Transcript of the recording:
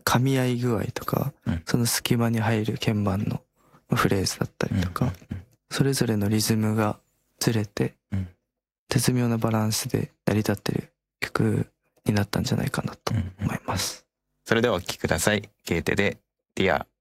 噛み合い具合とか、その隙間に入る鍵盤のフレーズだったりとか、それぞれのリズムがずれて、絶妙なバランスで成り立ってる曲になったんじゃないかなと思います。 それではお聴きください。ゲーテでディア。